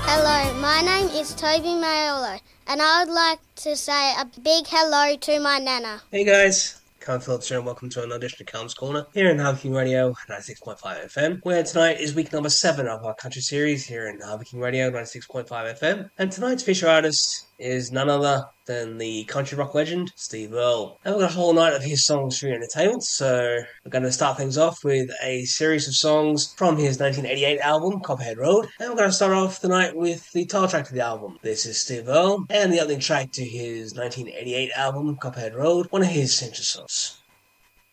Hello, my name is Toby Maiolo, and I would like to say a big hello to my nana. Hey guys, Callum Phillips here and welcome to another edition of Callum's Corner here in Harvey King Radio 96.5 FM, where tonight is week number 7 of our country series here in Harvey King Radio 96.5 FM, and tonight's feature artist is none other than the country rock legend, Steve Earle. And we've got a whole night of his songs for your entertainment, so we're going to start things off with a series of songs from his 1988 album, Copperhead Road, and we're going to start off the night with the title track to the album. This is Steve Earle, and the opening track to his 1988 album, Copperhead Road, one of his signature songs.